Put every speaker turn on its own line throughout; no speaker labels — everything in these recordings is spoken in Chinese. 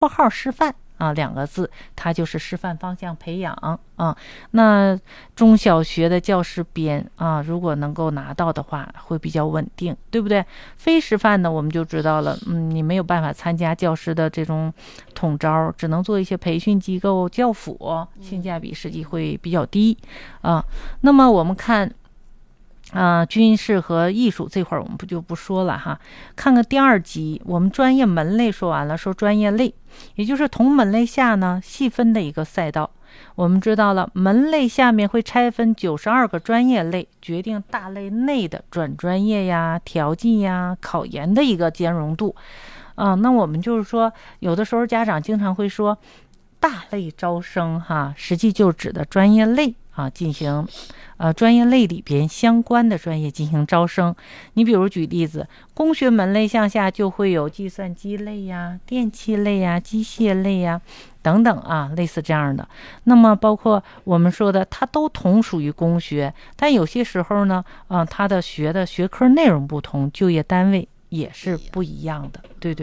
括号师范啊2个字，它就是师范方向培养啊。那中小学的教师编啊，如果能够拿到的话，会比较稳定，对不对？非师范呢，我们就知道了，你没有办法参加教师的这种统招，只能做一些培训机构、教辅，性价比实际会比较低啊。那么我们看。军事和艺术这块我们就不说了哈，看看第2集，我们专业门类说完了，说专业类，也就是同门类下呢细分的一个赛道。我们知道了，门类下面会拆分92个专业类，决定大类内的转专业呀、调剂呀、考研的一个兼容度。那我们就是说，有的时候家长经常会说大类招生哈，实际就指的专业类进行专业类里边相关的专业进行招生。你比如举例子，工学门类向下就会有计算机类呀、电气类呀、机械类呀等等类似这样的。那么包括我们说的，它都同属于工学，但有些时候呢，它的学科内容不同，就业单位也是不一样的。对，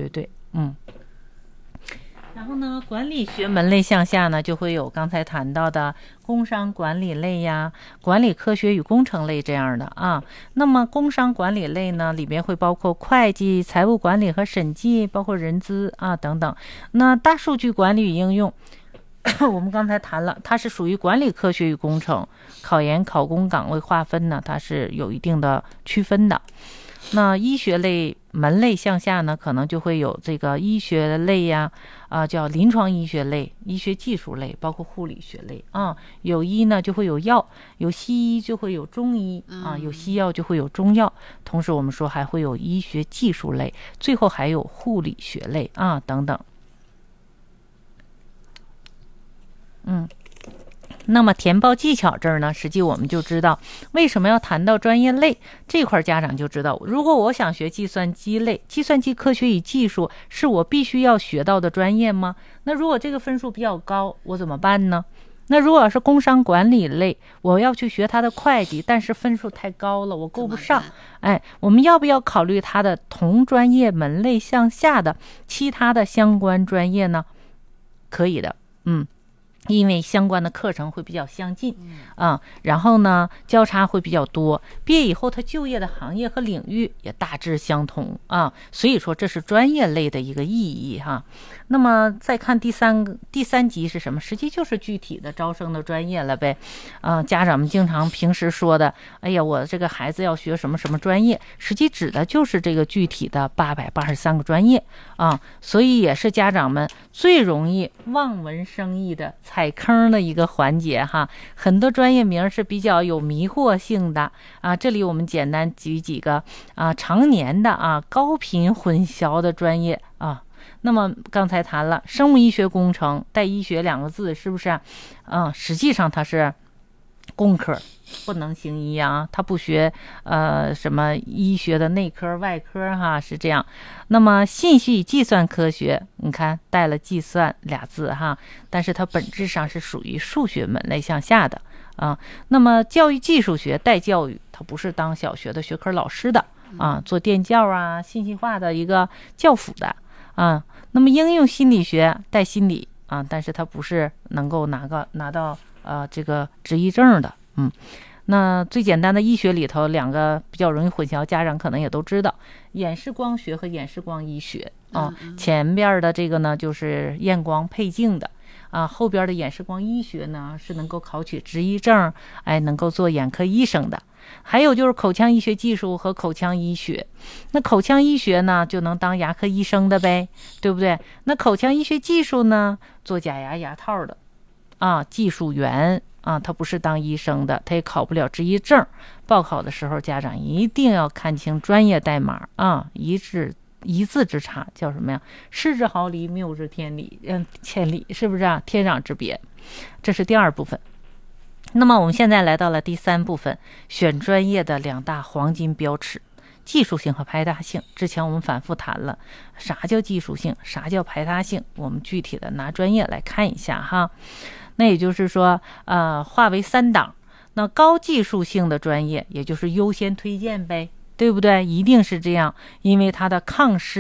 然后呢，管理学门类向下呢，就会有刚才谈到的工商管理类呀、管理科学与工程类这样的啊。那么工商管理类呢，里面会包括会计、财务管理和审计，包括人资等等。那大数据管理与应用，我们刚才谈了，它是属于管理科学与工程，考研考公岗位划分呢，它是有一定的区分的。那医学类门类向下呢，可能就会有这个医学类呀，叫临床医学类、医学技术类，包括护理学类有医呢就会有药，有西医就会有中医有西药就会有中药。同时我们说还会有医学技术类，最后还有护理学类等等。那么填报技巧这儿呢，实际我们就知道为什么要谈到专业类这块，家长就知道，如果我想学计算机类，计算机科学与技术是我必须要学到的专业吗？那如果这个分数比较高，我怎么办呢？那如果是工商管理类，我要去学它的会计，但是分数太高了，我够不上。我们要不要考虑它的同专业门类向下的其他的相关专业呢？可以的，因为相关的课程会比较相近然后呢交叉会比较多，毕业以后他就业的行业和领域也大致相同所以说这是专业类的一个意义哈。那么再看第三级是什么？实际就是具体的招生的专业了呗家长们经常平时说的，哎呀，我这个孩子要学什么什么专业，实际指的就是这个具体的883个专业所以也是家长们最容易望文生义的踩坑的一个环节哈。很多专业名是比较有迷惑性的这里我们简单举几个常年的高频混淆的专业那么刚才谈了生物医学工程带医学2个字，是不是实际上它是工科，不能行医它不学什么医学的内科外科是这样。那么信息与计算科学，你看带了计算2字但是它本质上是属于数学门类向下的那么教育技术学带教育，它不是当小学的学科老师的做电教信息化的一个教辅的那么应用心理学带心理但是它不是能够拿到这个执医证的那最简单的医学里头2个比较容易混淆，家长可能也都知道，演示光学和演示光医学前边的这个呢就是验光配镜的后边的演示光医学呢是能够考取执医证能够做眼科医生的。还有就是口腔医学技术和口腔医学，那口腔医学呢就能当牙科医生的呗，对不对？那口腔医学技术呢，做假牙牙套的技术员他不是当医生的，他也考不了执医证。报考的时候家长一定要看清专业代码一字之差叫什么呀？失之毫厘，谬之千里，是不是天壤之别？这是第2部分。那么我们现在来到了第3部分，选专业的2大黄金标尺，技术性和排他性。之前我们反复谈了啥叫技术性，啥叫排他性，我们具体的拿专业来看一下哈。那也就是说划为3档，那高技术性的专业也就是优先推荐呗，对不对？一定是这样，因为它的抗失业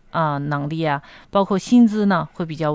能力啊，包括薪资呢会比较